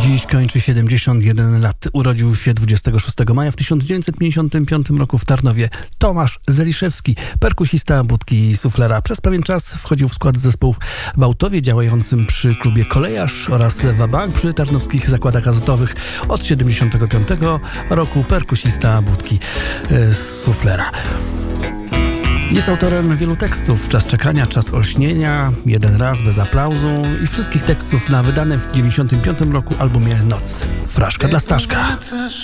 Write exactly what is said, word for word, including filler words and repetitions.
Dziś kończy siedemdziesiąt jeden lat. Urodził się dwudziestego szóstego maja w tysiąc dziewięćset pięćdziesiątym piątym roku w Tarnowie Tomasz Zeliszewski, perkusista budki i suflera. Przez pewien czas wchodził w skład zespołów w Bałtowie, działającym przy klubie Kolejarz oraz Wabank przy tarnowskich zakładach azotowych. Od siedemdziesiątego piątego roku perkusista budki e, suflera. Jest autorem wielu tekstów: Czas czekania, Czas olśnienia, Jeden raz bez aplauzu i wszystkich tekstów na wydanym w dziewięćdziesiątym piątym roku albumie Noc. Fraszka dla Staszka.